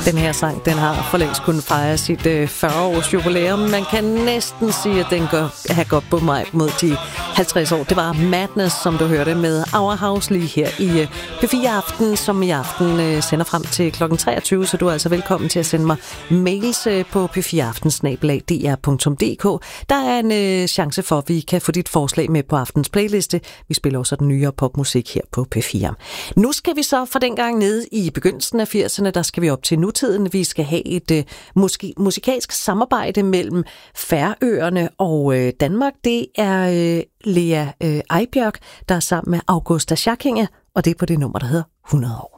Den her sang, den har for længst kunnet fejre sit 40-års jubilæum. Man kan næsten sige, at den har godt på mig mod de 50 år. Det var Madness, som du hørte med Our House lige her i P4 Aften, som i aften sender frem til kl. 23. Så du er altså velkommen til at sende mig mails på p4aften@dr.dk. Der er en chance for, at vi kan få dit forslag med på aftens playliste. Vi spiller også den nyere popmusik her på P4. Nu skal vi så fra dengang nede i begyndelsen af 80'erne, der skal vi op til nutiden. Vi skal have et musikalsk samarbejde mellem Færøerne og Danmark. Det er Lea Ejbjørk, der er sammen med Augusta Schackinge, og det er på det nummer, der hedder 100 år.